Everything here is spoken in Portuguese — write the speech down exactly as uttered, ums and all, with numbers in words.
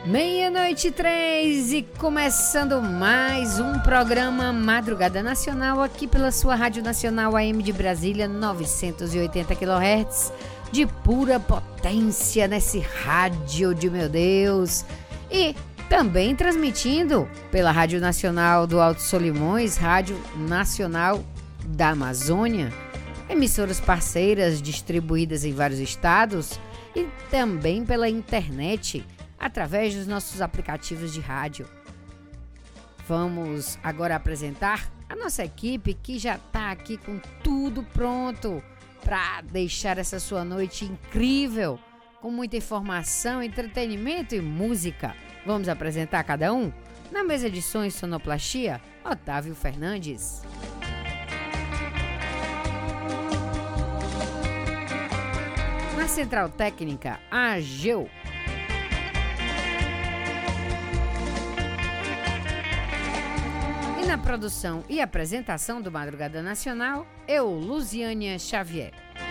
Meia-noite e três e começando mais um programa Madrugada Nacional aqui pela sua Rádio Nacional A M de Brasília, novecentos e oitenta quilohertz de pura potência nesse rádio de meu Deus. E também transmitindo pela Rádio Nacional do Alto Solimões, Rádio Nacional da Amazônia, emissoras parceiras distribuídas em vários estados e também pela internet, através dos nossos aplicativos de rádio. Vamos agora apresentar a nossa equipe que já está aqui com tudo pronto para deixar essa sua noite incrível, com muita informação, entretenimento e música. Vamos apresentar cada um? Na mesa de som e sonoplastia, Otávio Fernandes. Na central técnica, Ageu. E na produção e apresentação do Madrugada Nacional, eu, Luziânia Xavier.